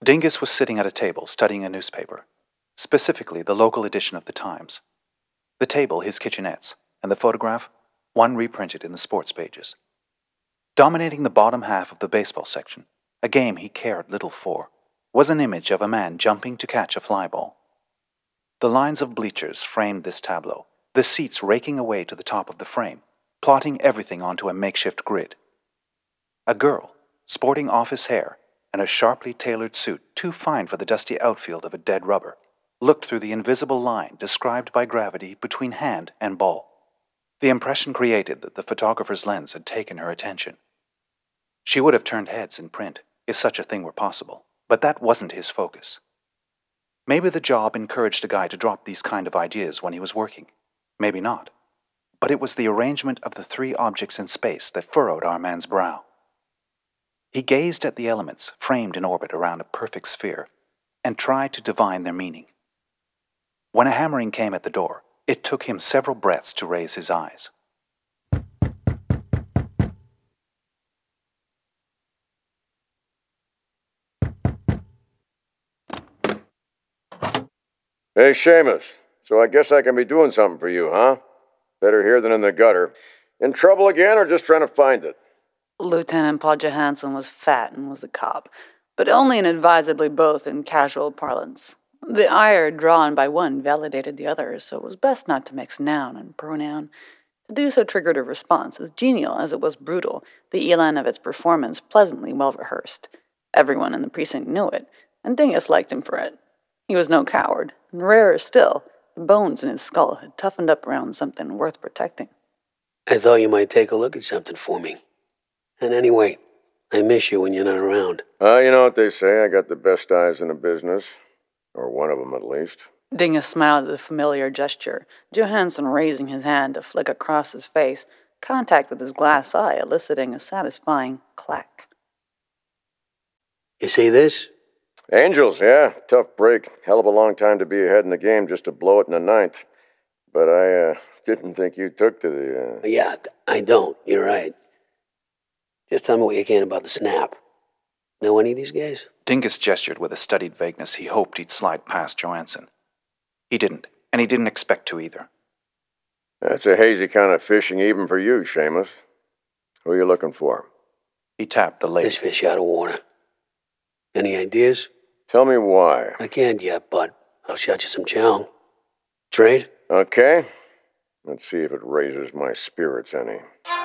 Dingus was sitting at a table studying a newspaper, specifically the local edition of the Times. The table his kitchenettes, and the photograph, one reprinted in the sports pages. Dominating the bottom half of the baseball section, a game he cared little for, was an image of a man jumping to catch a fly ball. The lines of bleachers framed this tableau, the seats raking away to the top of the frame, plotting everything onto a makeshift grid. A girl, sporting office hair and a sharply tailored suit too fine for the dusty outfield of a dead rubber, looked through the invisible line described by gravity between hand and ball. The impression created that the photographer's lens had taken her attention. She would have turned heads in print, if such a thing were possible, but that wasn't his focus. Maybe the job encouraged a guy to drop these kind of ideas when he was working. Maybe not. But it was the arrangement of the three objects in space that furrowed our man's brow. He gazed at the elements framed in orbit around a perfect sphere and tried to divine their meaning. When a hammering came at the door, it took him several breaths to raise his eyes. Hey, Seamus. So I guess I can be doing something for you, huh? Better here than in the gutter. In trouble again or just trying to find it? Lieutenant Paul Johansson was fat and was the cop, but only and advisedly both in casual parlance. The ire drawn by one validated the other, so it was best not to mix noun and pronoun. To do so triggered a response as genial as it was brutal, the elan of its performance pleasantly well rehearsed. Everyone in the precinct knew it, and Dingus liked him for it. He was no coward, and rarer still, the bones in his skull had toughened up around something worth protecting. I thought you might take a look at something for me. And anyway, I miss you when you're not around. You know what they say, I got the best eyes in the business. Or one of them, at least. Dingus smiled at the familiar gesture, Johansson raising his hand to flick across his face, contact with his glass eye eliciting a satisfying clack. You see this? Angels, yeah. Tough break. Hell of a long time to be ahead in the game just to blow it in the ninth. But I didn't think you took to the... Yeah, I don't. You're right. Just tell me what you can about the snap. Know any of these guys? Dingus gestured with a studied vagueness he hoped he'd slide past Johansson. He didn't, and he didn't expect to either. That's a hazy kind of fishing even for you, Seamus. Who are you looking for? He tapped the lady. This fish out of water. Any ideas? Tell me why. I can't yet, but I'll shot you some chow. Trade? Okay. Let's see if it raises my spirits any.